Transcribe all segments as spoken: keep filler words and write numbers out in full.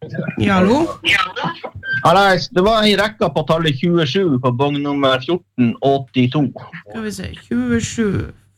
Ja, hallo? Alex, det var en rekke på tallet tjuesju på vogn nummer fjorten åttito. Skal vi se, tjuesju,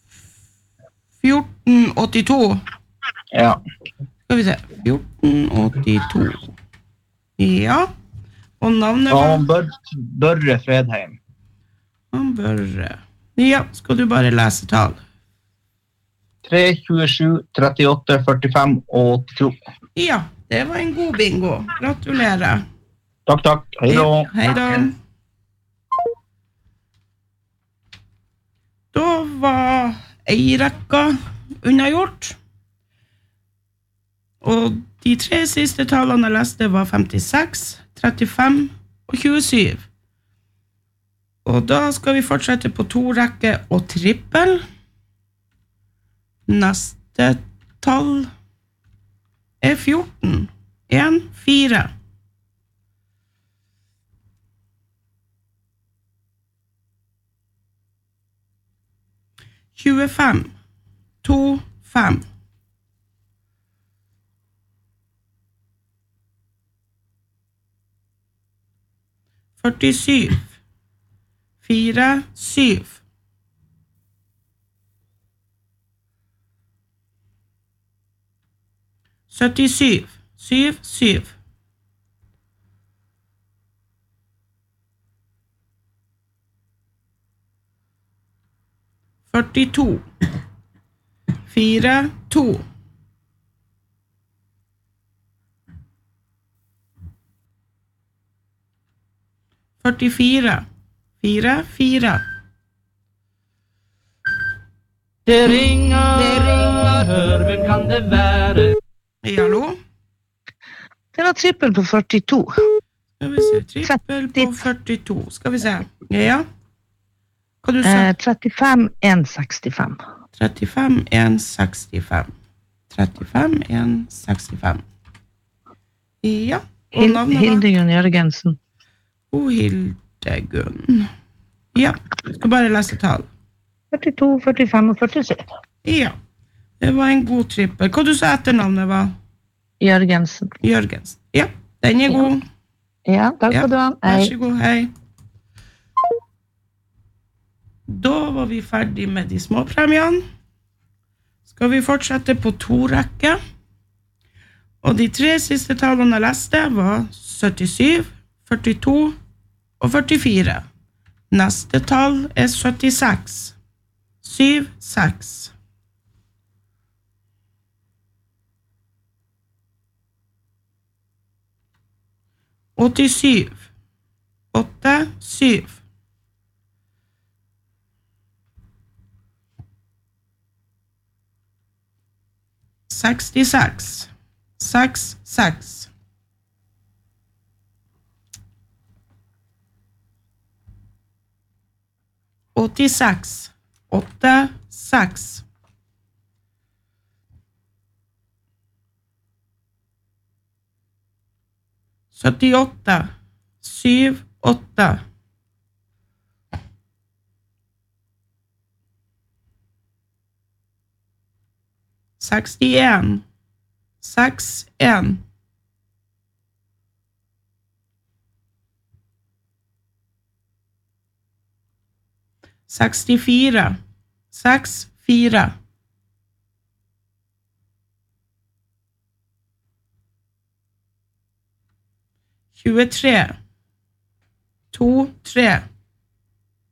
fjorten åttito. Ja. Skal vi se, fjorten åttito. Ja, og navnet var... Ja, Bør Børre Fredheim. Han Børre. Ja, skal du bare lese tall? tre, tjuesju, trettiåtte, førtifem og åttito. Ja, det var en god bingo. Gratulerer. Takk, takk. Hei da. Hei da. Da var ei rekka unnagjort. Og de tre siste tallene jeg leste var femtiseks, trettifem og tjuesju. Og da skal vi fortsette på to rekke og trippel. Neste tall er fjorten. en, fire. tjuefem. to, fem. førtisju. fire, syv. syttisju. syv, syv. førtito. fire, to. førtifire. fire, fire. Det ringer, det ringer, hør, hvem kan det være? Hallo? Det var trippel på førtito. Skal vi se, trippel på førtito. Skal vi se. Ja. Hva du sa? Eh, trettifem, en, sekstifem. trettifem, en, sekstifem. trettifem, en, sekstifem. Ja. Og navnet var? Hildegunn Jørgensen. Og Hildegunn. Ja, jeg skal bare lese tall. førtito, førtifem og førtisju. Ja, det var en god trippel. Hva du sa etternavnet var? Jørgensen. Jørgensen. Ja, den er god. Ja, takk Ja, for det. vær så god, hei. Da var vi ferdig med de små premiene. Skal vi fortsette på to rekker. Og de tre siste tallene jeg leste var syttisju, førtito og førtifire. Neste tall er syttiseks. syv, seks. åttisju. åtte, syv. sekstiseks. seks, seks. åttiseks. åtte, seks. syttiåtte. syv, åtte. sekstien. seks, en. sekstifire. seks, fire. tjuetre. to, tre.